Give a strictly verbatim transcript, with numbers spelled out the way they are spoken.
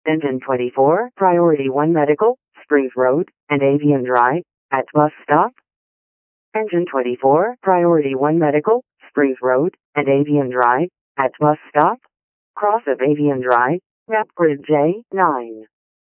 Engine twenty-four, Priority one Medical, Springs Road, and Avian Drive, at bus stop. Engine twenty-four, Priority one Medical, Springs Road, and Avian Drive, at bus stop. Cross of Avian Drive, map grid J nine.